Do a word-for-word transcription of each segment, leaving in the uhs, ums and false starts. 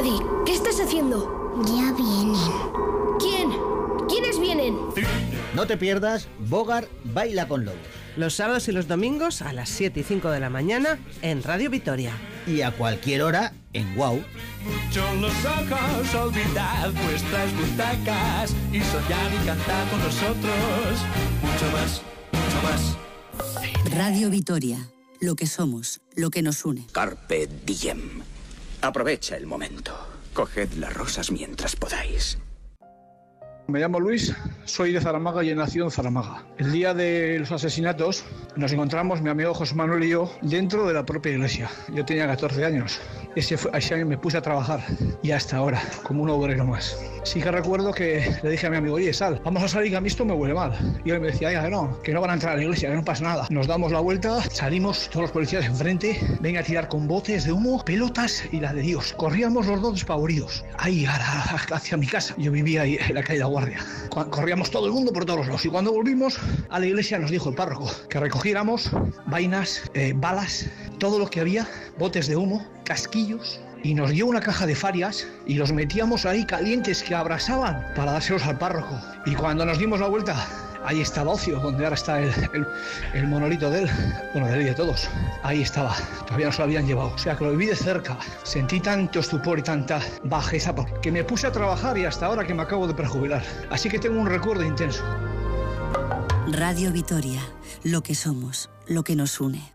Paddy, ¿qué estás haciendo? Ya vienen. ¿Quién? ¿Quiénes vienen? No te pierdas Bogart baila con lobos. Los sábados y los domingos a las siete y cinco de la mañana en Radio Vitoria. Y a cualquier hora en Wow. Mucho los ojos, olvidad vuestras butacas y soñar y cantar con nosotros. Mucho más, mucho más. Radio Vitoria, lo que somos, lo que nos une. Carpe diem. Aprovecha el momento. Coged las rosas mientras podáis. Me llamo Luis, soy de Zaramaga y he nacido en Zaramaga. El día de los asesinatos nos encontramos mi amigo José Manuel y yo dentro de la propia iglesia. Yo tenía catorce años. Ese, fue, ese año me puse a trabajar y hasta ahora, como un obrero más. Sí que recuerdo que le dije a mi amigo, oye, sal, vamos a salir que a mí esto me huele mal. Y él me decía, ya, que no, que no van a entrar a la iglesia, que no pasa nada. Nos damos la vuelta, salimos todos los policías enfrente, ven a tirar con botes de humo, pelotas y la de Dios. Corríamos los dos despavoridos, ahí a la, hacia mi casa. Yo vivía ahí en la calle de la Guardia. Corríamos todo el mundo por todos los lados. Y cuando volvimos a la iglesia nos dijo el párroco que recogiéramos vainas, eh, balas, todo lo que había, botes de humo, casquillos, y nos dio una caja de farias y los metíamos ahí calientes que abrasaban para dárselos al párroco. Y cuando nos dimos la vuelta, ahí estaba Ocio, donde ahora está el, el, el monolito de él, bueno, de él y de todos. Ahí estaba, todavía no se lo habían llevado. O sea que lo viví de cerca, sentí tanto estupor y tanta bajeza que me puse a trabajar y hasta ahora que me acabo de prejubilar. Así que tengo un recuerdo intenso. Radio Vitoria, lo que somos, lo que nos une.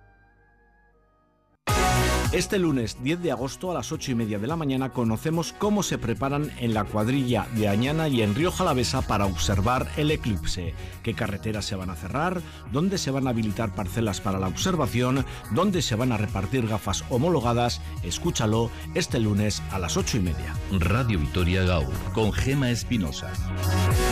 Este lunes diez de agosto a las ocho y media de la mañana conocemos cómo se preparan en la cuadrilla de Añana y en Rioja Alavesa para observar el eclipse, qué carreteras se van a cerrar, dónde se van a habilitar parcelas para la observación, dónde se van a repartir gafas homologadas. Escúchalo este lunes a las ocho y media. Radio Vitoria Gaur, con Gema Espinosa.